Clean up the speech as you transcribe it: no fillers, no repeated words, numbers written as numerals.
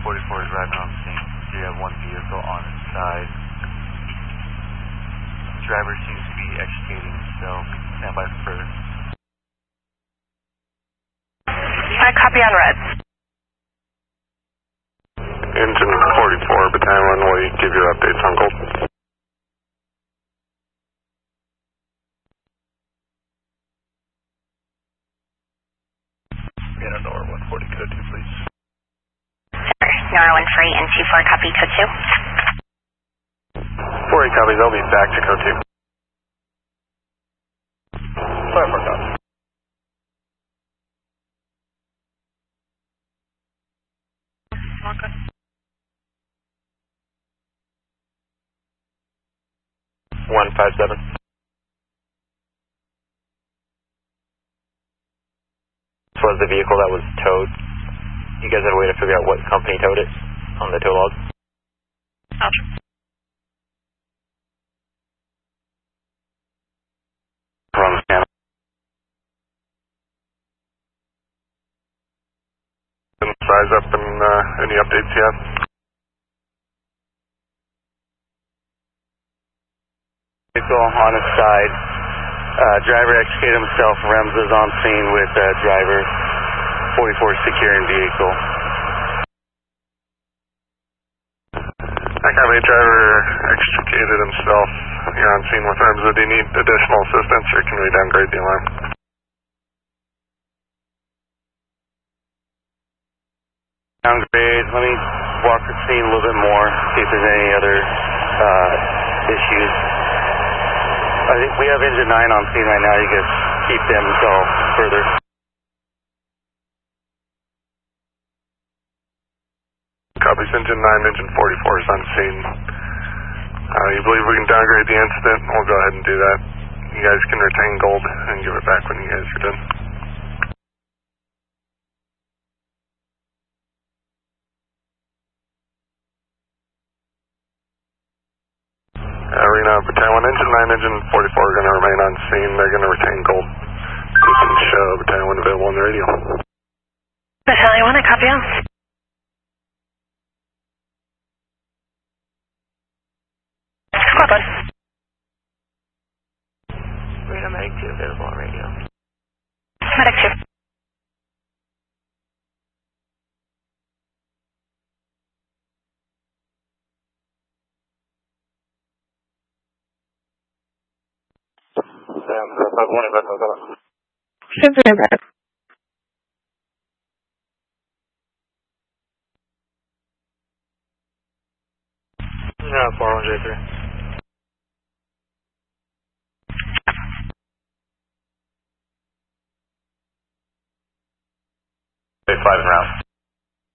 44 is driving on scene. So you have one vehicle on its side. Driver seems to be extricating himself. Stand by for further. Copy on red. Engine 44, Battalion 1, will you give your updates on Gold? Get a NOR 140 code 2, please. Sorry, NOR 1 free and 24 copy code 2. 48 copies, I'll be back to code 2. 54 copies. Okay. 157. This was the vehicle that was towed. You guys had a way to figure out what company towed it on the tow log? Roger. Run the scanner. Size up and any updates yet? Vehicle on its side. Driver extricated himself. Rems is on scene with driver. 44 securing vehicle. I got a driver extricated himself. You're on scene with Rems. Do you need additional assistance or can we downgrade the alarm? Downgrade. Let me walk the scene a little bit more, see if there's any other issues. I think we have engine 9 on scene right now. You guys keep them until further. Copies engine 9, engine 44 is on scene. You believe we can downgrade the incident? We'll go ahead and do that. You guys can retain Gold and give it back when you guys are done. Arena Battalion 1, engine 9, engine 44 are going to remain on scene. They're going to retain Gold. You can show Battalion 1 available on the radio. Battalion 1, I copy on. Squad 1. Reno Medic 2 available on radio. Medic 2. Stand by. Yeah, 413. 5 and round.